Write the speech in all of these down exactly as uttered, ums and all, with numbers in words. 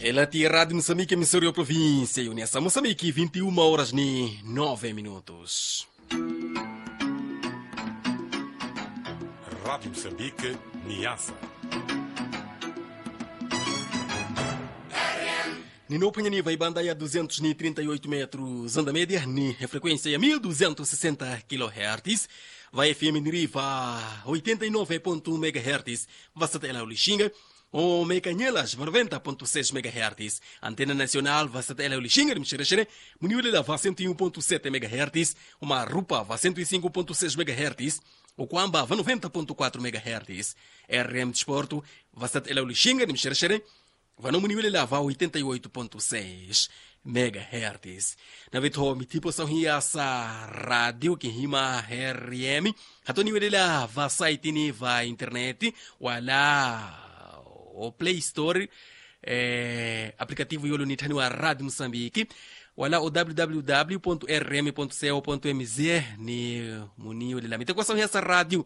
Ela tinha Rádio Moçambique, emissora da província, Unessa Moçambique, vinte e uma horas e nove minutos. Rádio Moçambique, Niassa. Nino Panhani vai banda a duzentos e trinta e oito metros, anda média, ni frequência a mil duzentos e sessenta quilohertz, vai F M Niriva oitenta e nove ponto um megahertz, vai satélite Lixinga, o Mecanhelas noventa ponto seis megahertz, antena nacional vai satélite Lixinga, Mxerexere, Muniulela vai cento e um ponto sete megahertz, uma Rupa vai cento e cinco ponto seis megahertz, o Quamba vai noventa ponto quatro megahertz, R M Desporto vai satélite Lixinga, Mxerexere, vai no Muniulela vai oitenta e oito ponto seis megahertz. Na veto mi tipo são essa rádio que rima R M, hatoniulela vai site ni vai internet, wala o Play Store, eh, aplicativo yolo ni tani wa Rádio Moçambique, wala o w w w ponto r m ponto co ponto m z ni muniulela mi tipo são essa rádio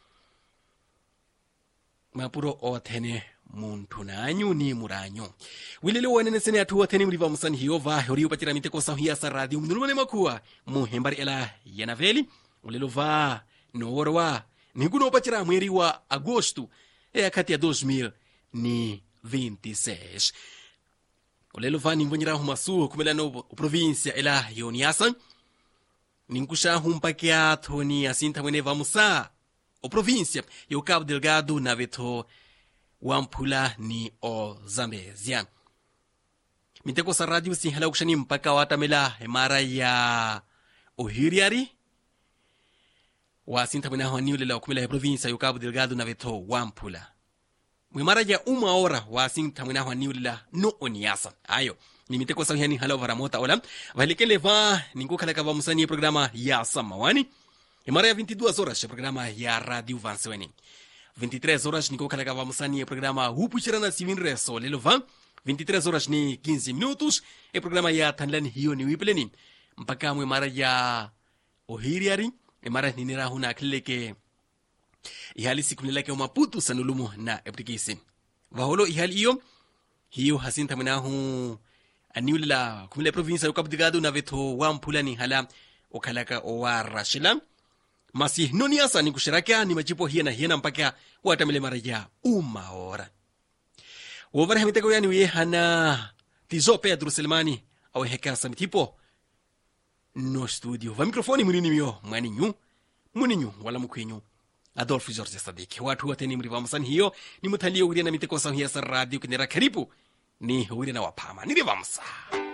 mapuro o tene muntu nanyu ni muranyo wilele wanene sene atu watene mliva musani hiyo va hori upatira mite kosa hiya sa radio mnulumane makua muhembari ela yanaveli ulelo va no orwa ninguno upatira mweri wa agosto e akati ya dois mil e vinte e seis ulelo va ningunyira humasu kumela no província ela yoniasa ninkusha humpakia toni asinta mwene va musa o província yo Cabo Delgado na veto Wampula ni o Zambezia. Miteko sa radio si hala kushani mpaka watamela mara ya Ohiriari. Wasinta mwana hwani ulela kumela ya provinsa yo Cabo Delgado na veto Wampula. Mwimara ya uma hora wasinta mwana hwani ulela no oniasa. Ayo. Ni miteko sa hwani hala varamota ola. Vaheleke leva ningu kalaka vamusani programa ya Samawani. Mara ya vinte e duas horas programa ya Radio Vanseweni. vinte e três horas ni kokalaga vamos ani o programa Hupuchirana Sivinre Solelo Van. vinte e três horas ni quinze minutos e programa ya Tanlan hiyo ni Wipeleni. Mpaka mwe mara ya Ohiriari e mara ni nira huna kleke ihali siku nilake o Maputo sanulumu na eptikisi. Vaholo ihali iyo hiyo hasinta mnahu aniulila kumile provinsa yo Cabo Delgado na veto Wampula ni hala okalaka o warashila. Masi noni asa ni kushirakia ni majipo hiena hiena mpaka watamile mara ya uma hora. Wovara hamiteko yani uye hana tizo Pedro Selmani awe heka samitipo no studio. Va mikrofoni munini mio mwaninyu, muninyu wala mkwenyu. Adolfo Jorge Sadiki. Watu wateni mriva msani hiyo ni mutalio uria na miteko sa hiya sa radio kinera karibu ni uria na wapama. Niriva msa.